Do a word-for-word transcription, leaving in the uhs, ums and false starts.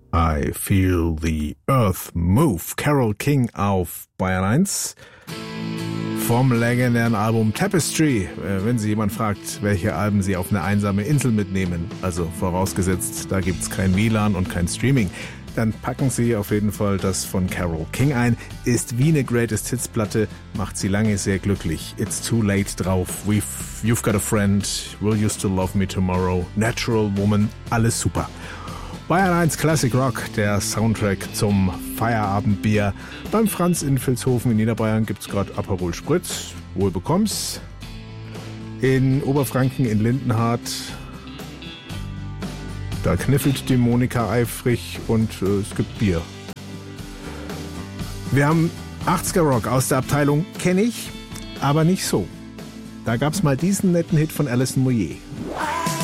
I Feel the Earth Move. Carole King auf Bayern eins. Vom legendären Album Tapestry. Wenn Sie jemand fragt, welche Alben Sie auf eine einsame Insel mitnehmen, also vorausgesetzt, da gibt's kein W L A N und kein Streaming, dann packen Sie auf jeden Fall das von Carole King ein. Ist wie eine Greatest Hits Platte, macht Sie lange sehr glücklich. It's Too Late drauf, We've, You've Got a Friend, Will You Still Love Me Tomorrow, Natural Woman, alles super. Bayern eins Classic Rock, der Soundtrack zum Feierabendbier. Beim Franz in Vilshofen in Niederbayern gibt's gerade Aperol Spritz, wohl bekomm's. In Oberfranken in Lindenhardt, da kniffelt die Monika eifrig und äh, es gibt Bier. Wir haben achtziger Rock aus der Abteilung Kenn ich, aber nicht so. Da gab's mal diesen netten Hit von Alison Moyet.